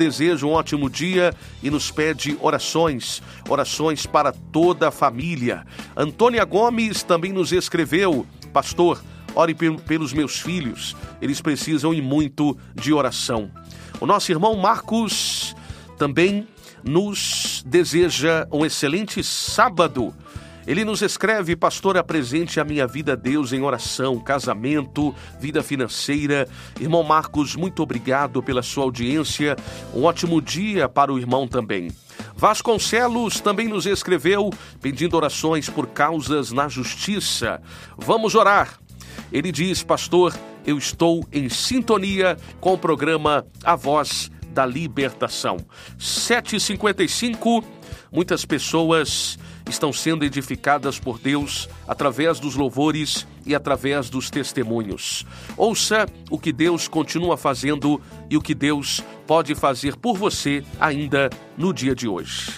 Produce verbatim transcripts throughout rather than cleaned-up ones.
deseja um ótimo dia e nos pede orações, orações para toda a família. Antônia Gomes também nos escreveu: pastor, ore pelos meus filhos, eles precisam e muito de oração. O nosso irmão Marcos também nos deseja um excelente sábado. Ele nos escreve: pastor, apresente a minha vida a Deus em oração, casamento, vida financeira. Irmão Marcos, muito obrigado pela sua audiência. Um ótimo dia para o irmão também. Vasconcelos também nos escreveu pedindo orações por causas na justiça. Vamos orar. Ele diz: pastor, eu estou em sintonia com o programa A Voz da Libertação. sete e cinquenta e cinco, muitas pessoas estão sendo edificadas por Deus através dos louvores e através dos testemunhos. Ouça o que Deus continua fazendo e o que Deus pode fazer por você ainda no dia de hoje.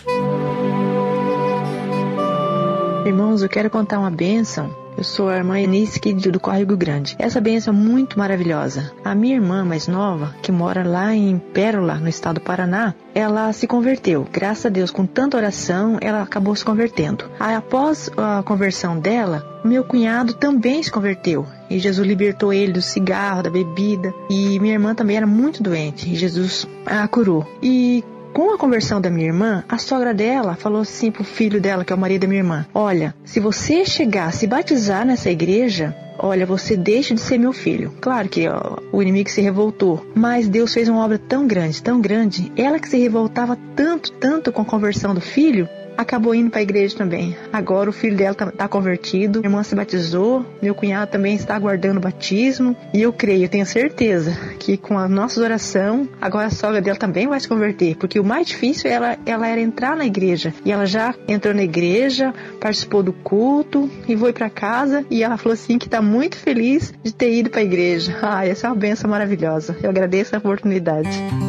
Irmãos, eu quero contar uma bênção. Eu sou a irmã Eunice do Córrego Grande. Essa bênção é muito maravilhosa. A minha irmã mais nova, que mora lá em Pérola, no estado do Paraná, ela se converteu. Graças a Deus, com tanta oração, ela acabou se convertendo. Aí, após a conversão dela, meu cunhado também se converteu. E Jesus libertou ele do cigarro, da bebida. E minha irmã também era muito doente. E Jesus a curou. E com a conversão da minha irmã, a sogra dela falou assim pro filho dela, que é o marido da minha irmã: olha, se você chegar a se batizar nessa igreja, olha, você deixa de ser meu filho. Claro que ó, o inimigo se revoltou, mas Deus fez uma obra tão grande, tão grande. Ela que se revoltava tanto, tanto com a conversão do filho, acabou indo para a igreja também. Agora o filho dela está convertido, minha irmã se batizou, meu cunhado também está aguardando o batismo. E eu creio, eu tenho certeza que com a nossa oração, agora a sogra dela também vai se converter. Porque o mais difícil ela, ela era entrar na igreja. E ela já entrou na igreja, participou do culto e foi para casa. E ela falou assim que está muito feliz de ter ido para a igreja. Ah, essa é uma bênção maravilhosa. Eu agradeço a oportunidade.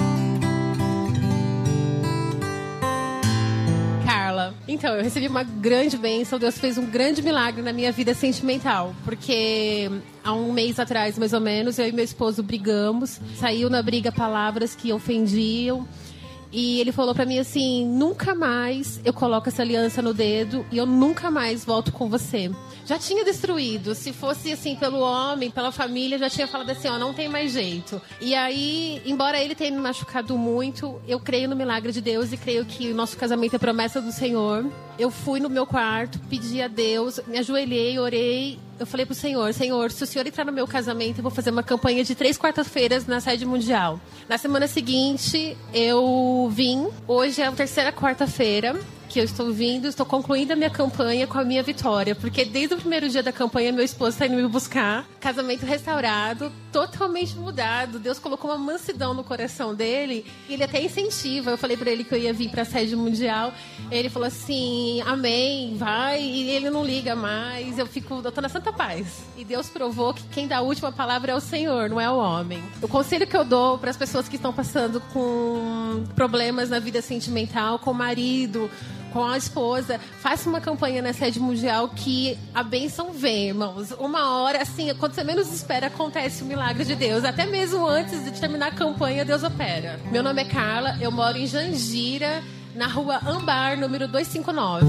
Então, eu recebi uma grande bênção. Deus fez um grande milagre na minha vida sentimental. Porque há um mês atrás, mais ou menos, eu e meu esposo brigamos. Saiu na briga palavras que ofendiam. E ele falou pra mim assim: nunca mais eu coloco essa aliança no dedo e eu nunca mais volto com você. Já tinha destruído. Se fosse assim pelo homem, pela família, já tinha falado assim: ó, não tem mais jeito. E aí, embora ele tenha me machucado muito, eu creio no milagre de Deus e creio que o nosso casamento é promessa do Senhor. Eu fui no meu quarto, pedi a Deus, me ajoelhei, orei. Eu falei pro Senhor: Senhor, se o Senhor entrar no meu casamento, eu vou fazer uma campanha de três quartas-feiras na sede mundial. Na semana seguinte, eu vim. Hoje é a terceira quarta-feira que eu estou vindo, estou concluindo a minha campanha com a minha vitória, porque desde o primeiro dia da campanha, meu esposo está indo me buscar. Casamento restaurado, totalmente mudado. Deus colocou uma mansidão no coração dele, e ele até incentiva. Eu falei para ele que eu ia vir para a sede mundial. Ele falou assim: amém, vai. E ele não liga mais. Eu fico, eu tô na santa paz. E Deus provou que quem dá a última palavra é o Senhor, não é o homem. O conselho que eu dou para as pessoas que estão passando com problemas na vida sentimental, com o marido, com a esposa: faça uma campanha na sede mundial que a bênção vem, irmãos. Uma hora, assim, quando você menos espera, acontece o milagre de Deus. Até mesmo antes de terminar a campanha, Deus opera. Meu nome é Carla, eu moro em Jandira, na rua Ambar, número duzentos e cinquenta e nove.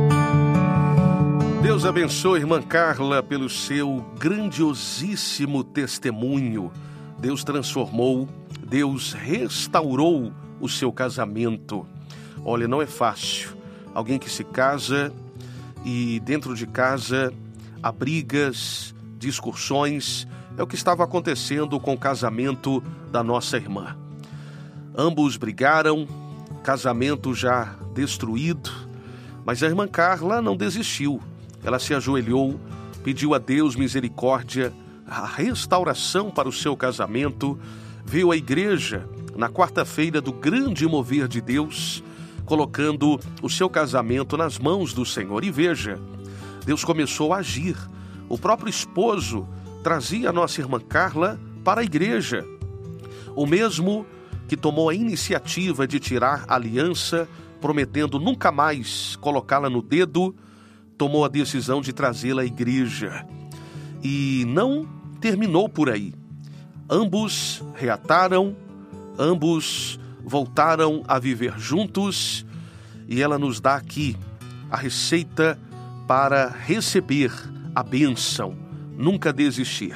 Deus abençoe, irmã Carla, pelo seu grandiosíssimo testemunho. Deus transformou, Deus restaurou o seu casamento. Olha, não é fácil. Alguém que se casa e dentro de casa há brigas, discussões. É o que estava acontecendo com o casamento da nossa irmã. Ambos brigaram, casamento já destruído, mas a irmã Carla não desistiu. Ela se ajoelhou, pediu a Deus misericórdia, a restauração para o seu casamento. Veio à igreja na quarta-feira do grande mover de Deus, colocando o seu casamento nas mãos do Senhor. E veja, Deus começou a agir. O próprio esposo trazia a nossa irmã Carla para a igreja. O mesmo que tomou a iniciativa de tirar a aliança, prometendo nunca mais colocá-la no dedo, tomou a decisão de trazê-la à igreja. E não terminou por aí. Ambos reataram, ambos voltaram a viver juntos e ela nos dá aqui a receita para receber a bênção. Nunca desistir.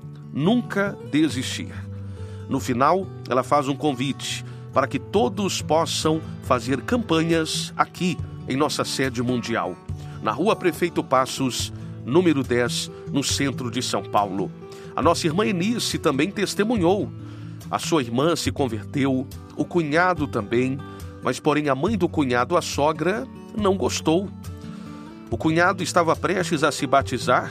Nunca desistir. No final, ela faz um convite para que todos possam fazer campanhas aqui em nossa sede mundial, na Rua Prefeito Passos, número dez, no centro de São Paulo. A nossa irmã Eunice também testemunhou. A sua irmã se converteu, o cunhado também, mas porém a mãe do cunhado, a sogra, não gostou. O cunhado estava prestes a se batizar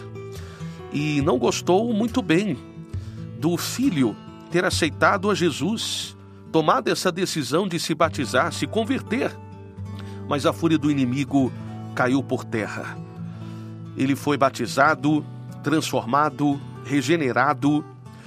e não gostou muito bem do filho ter aceitado a Jesus, tomado essa decisão de se batizar, se converter. Mas a fúria do inimigo caiu por terra. Ele foi batizado, transformado, regenerado,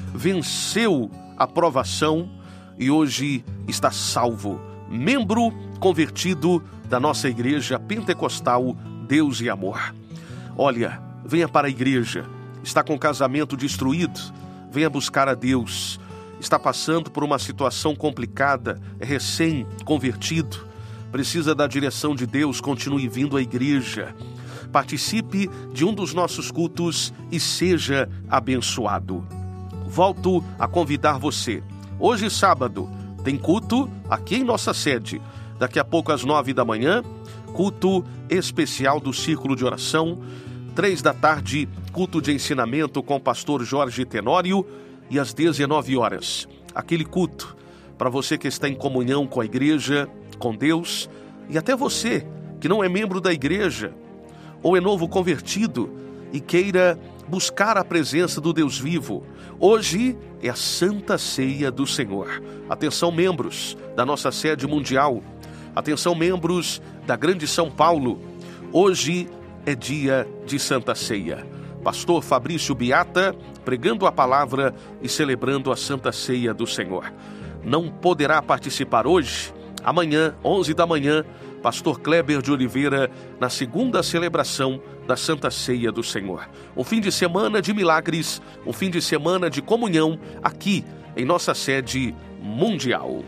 venceu a provação e hoje está salvo, membro convertido da nossa igreja pentecostal Deus e Amor. Olha, venha para a igreja. Está com o casamento destruído? Venha buscar a Deus. Está passando por uma situação complicada, é recém-convertido, precisa da direção de Deus, continue vindo à igreja. Participe de um dos nossos cultos e seja abençoado. Volto a convidar você. Hoje, sábado, tem culto aqui em nossa sede. Daqui a pouco, às nove da manhã, culto especial do Círculo de Oração. Três da tarde, culto de ensinamento com o pastor Jorge Tenório. E às dezenove horas, aquele culto para você que está em comunhão com a igreja, com Deus. E até você que não é membro da igreja ou é novo convertido e queira buscar a presença do Deus vivo. Hoje é a Santa Ceia do Senhor. Atenção, membros da nossa sede mundial. Atenção, membros da Grande São Paulo. Hoje é dia de Santa Ceia. Pastor Fabrício Beata pregando a palavra e celebrando a Santa Ceia do Senhor. Não poderá participar hoje? Amanhã, onze da manhã, Pastor Kleber de Oliveira, na segunda celebração da Santa Ceia do Senhor. Um fim de semana de milagres, um fim de semana de comunhão aqui em nossa sede mundial.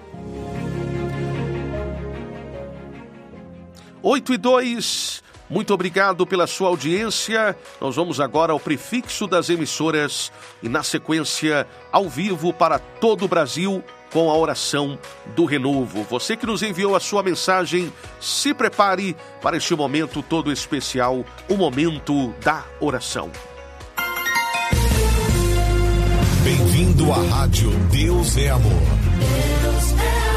oito e dois, muito obrigado pela sua audiência. Nós vamos agora ao prefixo das emissoras e, na sequência, ao vivo para todo o Brasil, com a oração do renovo. Você que nos enviou a sua mensagem, se prepare para este momento todo especial, o momento da oração. Bem-vindo à Rádio Deus é Amor. Deus é amor.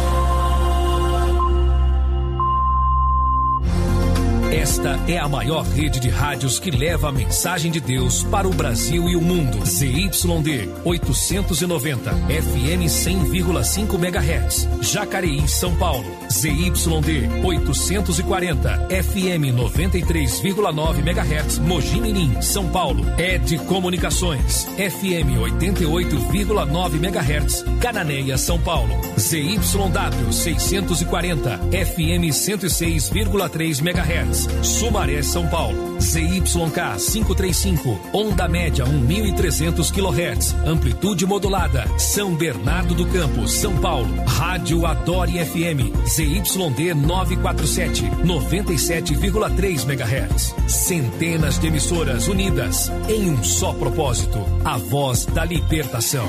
Esta é a maior rede de rádios que leva a mensagem de Deus para o Brasil e o mundo. Z Y D oitocentos e noventa, F M cem vírgula cinco megahertz, Jacareí, São Paulo. Z Y D oitocentos e quarenta, F M noventa e três vírgula nove megahertz, Mogi Mirim, São Paulo. Ed Comunicações, F M oitenta e oito vírgula nove megahertz, Cananéia, São Paulo. Z Y W seiscentos e quarenta, F M cento e seis vírgula três megahertz, Sumaré, São Paulo. Z Y K quinhentos e trinta e cinco, onda média mil e trezentos quilohertz, amplitude modulada, São Bernardo do Campo, São Paulo. Rádio Adore F M, Z Y D novecentos e quarenta e sete, noventa e sete vírgula três megahertz. Centenas de emissoras unidas em um só propósito, a voz da libertação.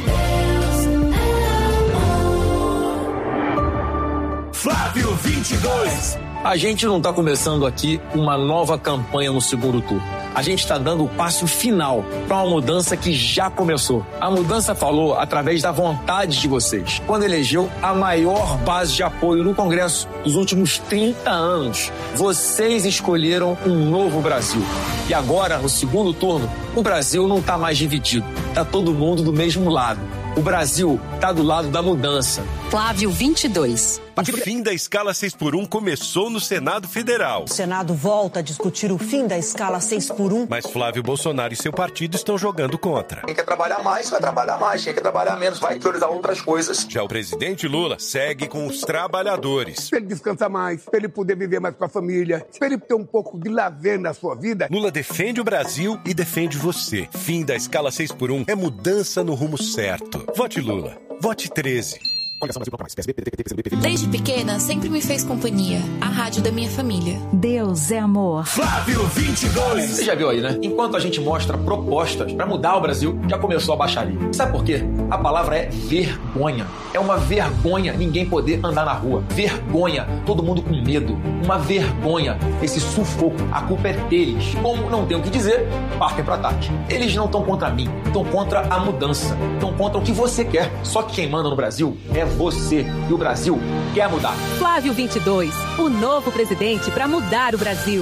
Flávio vinte e dois. A gente não está começando aqui uma nova campanha no segundo turno. A gente está dando o passo final para uma mudança que já começou. A mudança falou através da vontade de vocês, quando elegeu a maior base de apoio no Congresso dos últimos trinta anos. Vocês escolheram um novo Brasil. E agora, no segundo turno, o Brasil não está mais dividido. Está todo mundo do mesmo lado. O Brasil está do lado da mudança. Flávio vinte e dois. O fim da escala seis por um começou no Senado Federal. O Senado volta a discutir o fim da escala seis por um. Mas Flávio Bolsonaro e seu partido estão jogando contra. Quem quer trabalhar mais, vai trabalhar mais. Quem quer trabalhar menos, vai priorizar outras coisas. Já o presidente Lula segue com os trabalhadores. Para ele descansar mais, para ele poder viver mais com a família, para ele ter um pouco de lazer na sua vida. Lula defende o Brasil e defende você. Fim da escala seis por um é mudança no rumo certo. Vote Lula. Vote treze. Desde pequena, sempre me fez companhia. A rádio da minha família. Deus é amor. Flávio vinte e dois. Você já viu aí, né? Enquanto a gente mostra propostas para mudar o Brasil, já começou a baixaria. Sabe por quê? A palavra é vergonha. É uma vergonha ninguém poder andar na rua. Vergonha. Todo mundo com medo. Uma vergonha. Esse sufoco. A culpa é deles. Como não tem o que dizer, partem para ataque. Eles não estão contra mim. Estão contra a mudança. Estão contra o que você quer. Só que quem manda no Brasil é você. E o Brasil quer mudar. Flávio vinte e dois. O novo presidente para mudar o Brasil.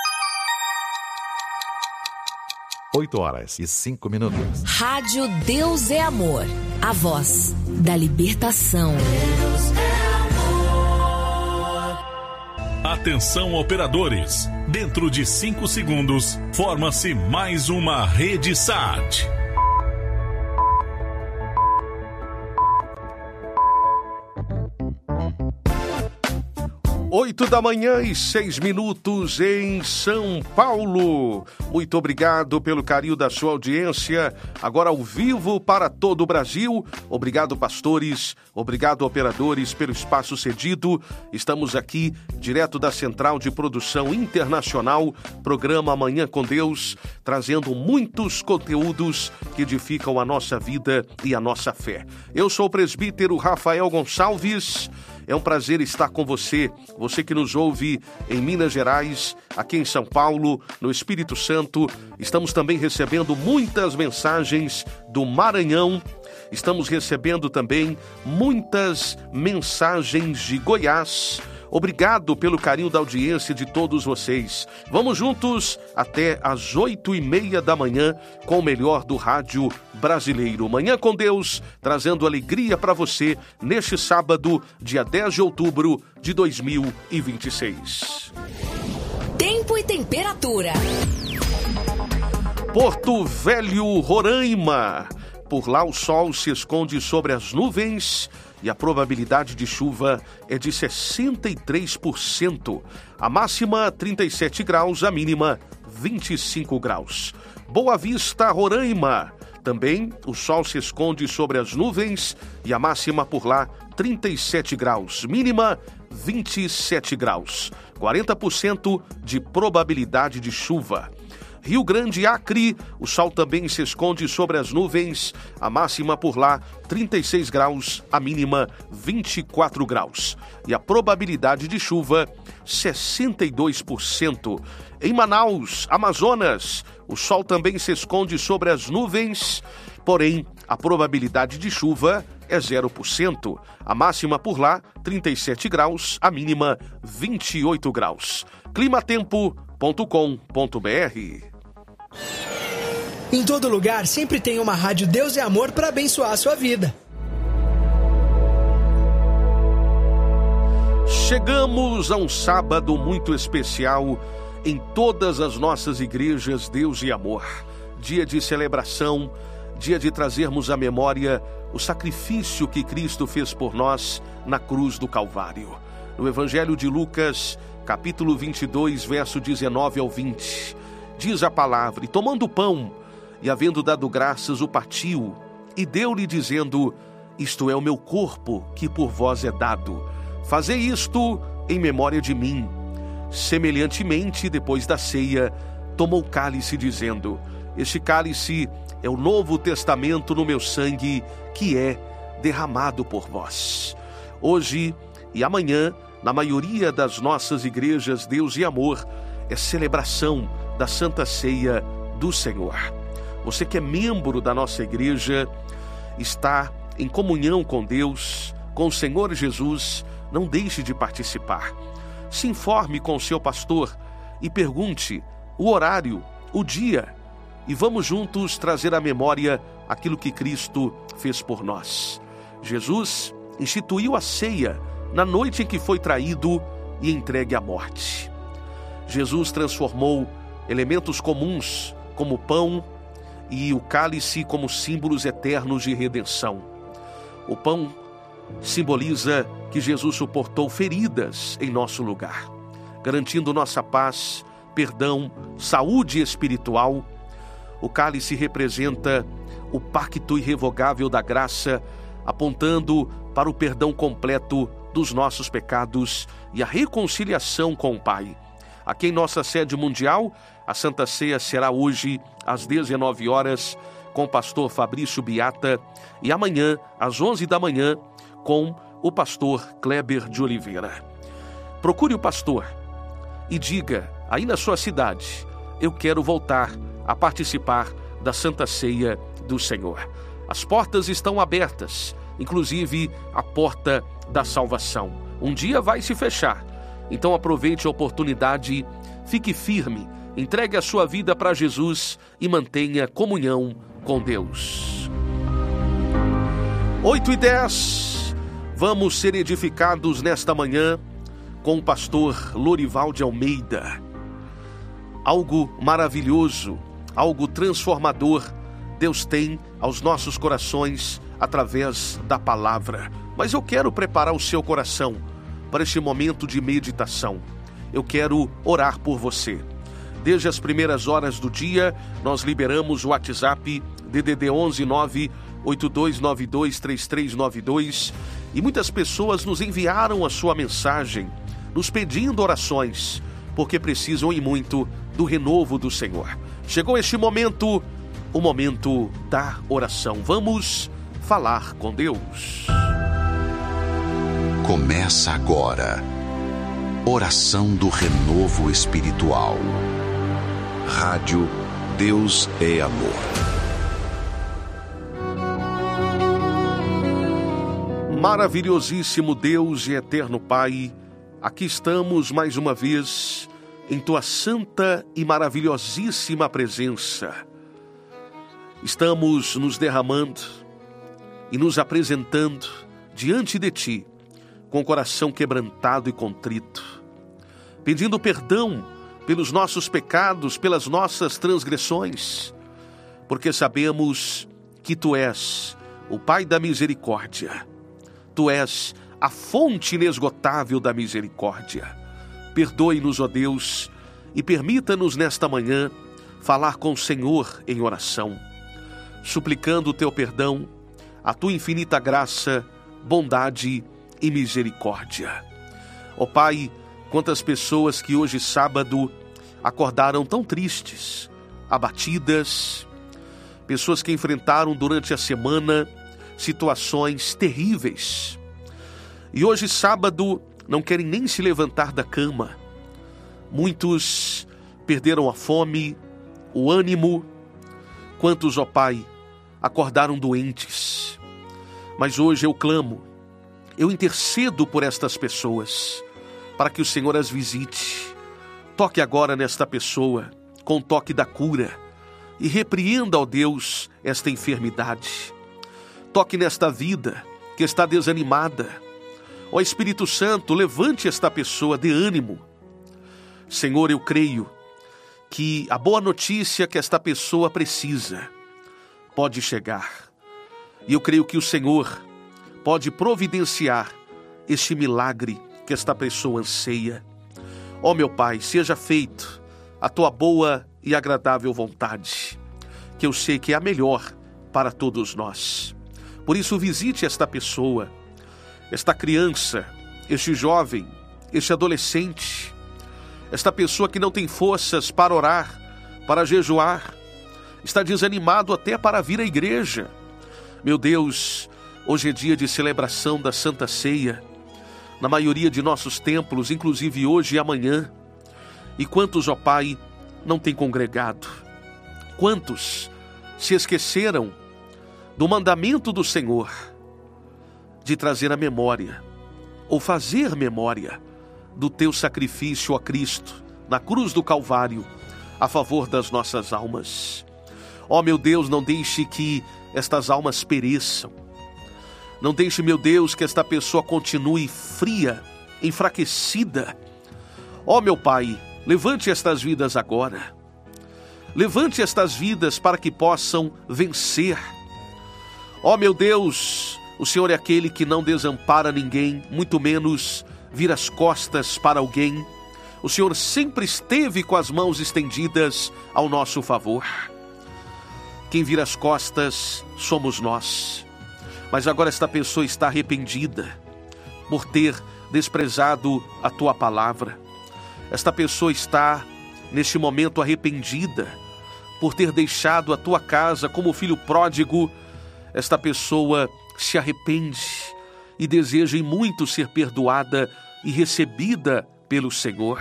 oito horas e cinco minutos. Rádio Deus é Amor. A voz da libertação. Deus é amor. Atenção, operadores. Dentro de cinco segundos, forma-se mais uma rede S A T. Oito da manhã e seis minutos em São Paulo. Muito obrigado pelo carinho da sua audiência. Agora ao vivo para todo o Brasil. Obrigado, pastores. Obrigado, operadores, pelo espaço cedido. Estamos aqui, direto da Central de Produção Internacional, programa Amanhã com Deus, trazendo muitos conteúdos que edificam a nossa vida e a nossa fé. Eu sou o presbítero Rafael Gonçalves. É um prazer estar com você, você que nos ouve em Minas Gerais, aqui em São Paulo, no Espírito Santo. Estamos também recebendo muitas mensagens do Maranhão. Estamos recebendo também muitas mensagens de Goiás. Obrigado pelo carinho da audiência de todos vocês. Vamos juntos até às oito e meia da manhã com o melhor do rádio brasileiro. Manhã com Deus, trazendo alegria para você neste sábado, dia dez de outubro de dois mil e vinte e seis. Tempo e temperatura. Porto Velho, Roraima. Por lá o sol se esconde sobre as nuvens e a probabilidade de chuva é de sessenta e três por cento. A máxima, trinta e sete graus, a mínima, vinte e cinco graus. Boa Vista, Roraima. Também o sol se esconde sobre as nuvens e a máxima por lá, trinta e sete graus, mínima, vinte e sete graus. quarenta por cento de probabilidade de chuva. Rio Grande, Acre, o sol também se esconde sobre as nuvens, a máxima por lá, trinta e seis graus, a mínima, vinte e quatro graus. E a probabilidade de chuva, sessenta e dois por cento. Em Manaus, Amazonas, o sol também se esconde sobre as nuvens, porém, a probabilidade de chuva é zero por cento. A máxima por lá, trinta e sete graus, a mínima, vinte e oito graus. climatempo ponto com ponto br. Em todo lugar sempre tem uma rádio Deus é Amor para abençoar a sua vida. Chegamos a um sábado muito especial em todas as nossas igrejas Deus e Amor. Dia de celebração, dia de trazermos à memória o sacrifício que Cristo fez por nós na cruz do Calvário. No Evangelho de Lucas, capítulo vinte e dois, verso dezenove ao vinte, diz a palavra: e tomando o pão, e havendo dado graças, o partiu, e deu-lhe dizendo: isto é o meu corpo, que por vós é dado. Fazei isto em memória de mim. Semelhantemente, depois da ceia, tomou o cálice, dizendo: este cálice é o novo testamento no meu sangue, que é derramado por vós. Hoje e amanhã, na maioria das nossas igrejas Deus e Amor, é celebração da Santa Ceia do Senhor. Você que é membro da nossa igreja, está em comunhão com Deus, com o Senhor Jesus, não deixe de participar. Se informe com o seu pastor e pergunte o horário, o dia, e vamos juntos trazer à memória aquilo que Cristo fez por nós. Jesus instituiu a ceia na noite em que foi traído e entregue à morte. Jesus transformou elementos comuns, como o pão e o cálice, como símbolos eternos de redenção. O pão simboliza que Jesus suportou feridas em nosso lugar, garantindo nossa paz, perdão, saúde espiritual. O cálice representa o pacto irrevogável da graça, apontando para o perdão completo dos nossos pecados e a reconciliação com o Pai. Aqui em nossa sede mundial, a Santa Ceia será hoje às dezenove horas com o pastor Fabrício Biata e amanhã às onze da manhã com o pastor Kleber de Oliveira. Procure o pastor e diga aí na sua cidade: eu quero voltar a participar da Santa Ceia do Senhor. As portas estão abertas, inclusive a porta da salvação. Um dia vai se fechar, então aproveite a oportunidade, fique firme, entregue a sua vida para Jesus e mantenha comunhão com Deus. oito e dez, vamos ser edificados nesta manhã com o pastor Lorival de Almeida. Algo maravilhoso, algo transformador Deus tem aos nossos corações através da palavra. Mas eu quero preparar o seu coração para este momento de meditação. Eu quero orar por você. Desde as primeiras horas do dia, nós liberamos o WhatsApp D D D onze nove oito dois nove dois três três nove dois e muitas pessoas nos enviaram a sua mensagem, nos pedindo orações, porque precisam e muito do renovo do Senhor. Chegou este momento, o momento da oração. Vamos falar com Deus. Começa agora. Oração do Renovo Espiritual. Rádio Deus é Amor. Maravilhosíssimo Deus e eterno Pai, aqui estamos mais uma vez em Tua santa e maravilhosíssima presença. Estamos nos derramando e nos apresentando diante de Ti, com o coração quebrantado e contrito, pedindo perdão pelos nossos pecados, pelas nossas transgressões, porque sabemos que Tu és o Pai da misericórdia, Tu és a fonte inesgotável da misericórdia. Perdoe-nos, ó Deus, e permita-nos nesta manhã falar com o Senhor em oração, suplicando o Teu perdão, a Tua infinita graça, bondade e misericórdia. Ó Pai, quantas pessoas que hoje sábado acordaram tão tristes, abatidas, pessoas que enfrentaram durante a semana situações terríveis e hoje sábado não querem nem se levantar da cama. Muitos perderam a fome, o ânimo. Quantos, ó Pai, acordaram doentes. Mas hoje eu clamo, eu intercedo por estas pessoas, para que o Senhor as visite. Toque agora nesta pessoa, com o toque da cura, e repreenda, ó Deus, esta enfermidade. Toque nesta vida que está desanimada. Ó Espírito Santo, levante esta pessoa de ânimo. Senhor, eu creio que a boa notícia que esta pessoa precisa pode chegar. E eu creio que o Senhor pode providenciar este milagre que esta pessoa anseia. Ó meu Pai, seja feito a Tua boa e agradável vontade, que eu sei que é a melhor para todos nós. Por isso, visite esta pessoa, esta criança, este jovem, este adolescente, esta pessoa que não tem forças para orar, para jejuar, está desanimado até para vir à igreja. Meu Deus, hoje é dia de celebração da Santa Ceia, na maioria de nossos templos, inclusive hoje e amanhã. E quantos, ó Pai, não têm congregado? Quantos se esqueceram do mandamento do Senhor de trazer a memória, ou fazer memória, do Teu sacrifício a Cristo, na cruz do Calvário, a favor das nossas almas? Ó meu Deus, não deixe que estas almas pereçam. Não deixe, meu Deus, que esta pessoa continue fria, enfraquecida. Ó meu Pai, levante estas vidas agora. Levante estas vidas para que possam vencer. Ó meu Deus, o Senhor é aquele que não desampara ninguém, muito menos vira as costas para alguém. O Senhor sempre esteve com as mãos estendidas ao nosso favor. Quem vira as costas somos nós. mas agora esta pessoa está arrependida por ter desprezado a tua palavra. Esta pessoa está, neste momento, arrependida por ter deixado a tua casa como filho pródigo. Esta pessoa se arrepende e deseja em muito ser perdoada e recebida pelo Senhor.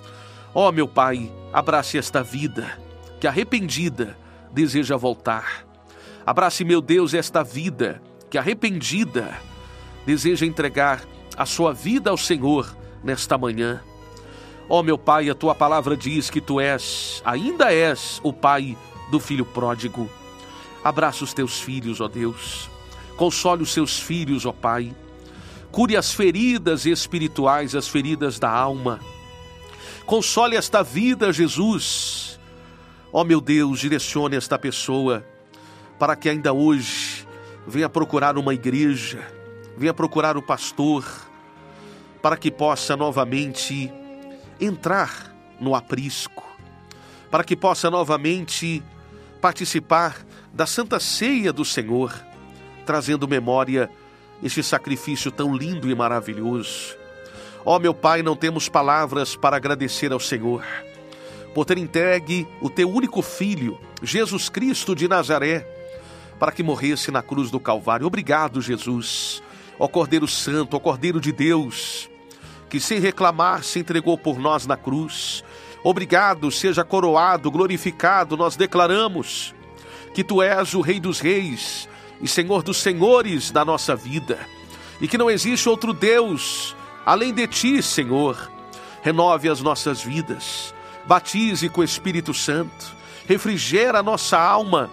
Ó, meu Pai, abrace esta vida que arrependida deseja voltar. Abrace, meu Deus, esta vida que arrependida deseja entregar a sua vida ao Senhor nesta manhã. Ó, meu Pai, a tua palavra diz que tu és, ainda és, o Pai do filho pródigo. Abraça os teus filhos, ó Deus. Console os seus filhos, ó Pai. Cure as feridas espirituais, as feridas da alma. Console esta vida, Jesus. Ó, meu Deus, direcione esta pessoa para que ainda hoje venha procurar uma igreja, venha procurar o pastor, para que possa novamente entrar no aprisco, para que possa novamente participar da Santa Ceia do Senhor, trazendo memória este sacrifício tão lindo e maravilhoso. Ó, meu Pai, não temos palavras para agradecer ao Senhor por ter entregue o teu único Filho, Jesus Cristo de Nazaré, para que morresse na cruz do Calvário. Obrigado, Jesus, ó Cordeiro Santo, ó Cordeiro de Deus, que sem reclamar se entregou por nós na cruz. Obrigado, seja coroado, glorificado. Nós declaramos que tu és o Rei dos Reis e Senhor dos Senhores da nossa vida, e que não existe outro Deus além de ti, Senhor. Renove as nossas vidas, batize com o Espírito Santo, refrigera a nossa alma.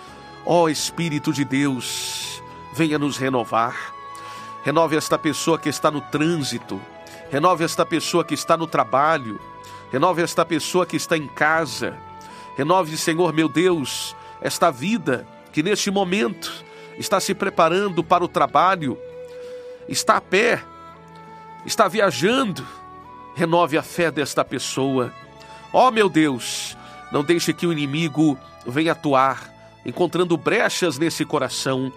Ó Espírito de Deus, venha nos renovar. Renove esta pessoa que está no trânsito, renove esta pessoa que está no trabalho, renove esta pessoa que está em casa. Renove, Senhor meu Deus, esta vida que neste momento está se preparando para o trabalho, está a pé, está viajando. Renove a fé desta pessoa. Ó, meu Deus, não deixe que o inimigo venha atuar, encontrando brechas nesse coração,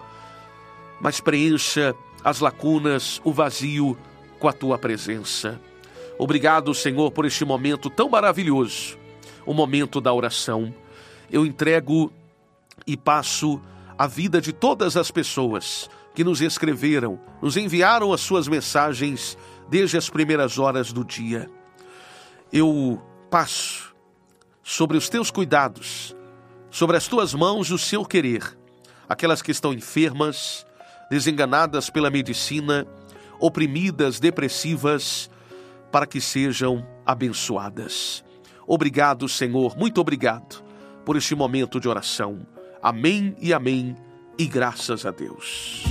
mas preencha as lacunas, o vazio, com a tua presença. Obrigado, Senhor, por este momento tão maravilhoso, o momento da oração. Eu entrego e passo a vida de todas as pessoas que nos escreveram, nos enviaram as suas mensagens desde as primeiras horas do dia. Eu passo sobre os teus cuidados, sobre as tuas mãos o seu querer, aquelas que estão enfermas, desenganadas pela medicina, oprimidas, depressivas, para que sejam abençoadas. Obrigado, Senhor, muito obrigado por este momento de oração. Amém e amém, e graças a Deus.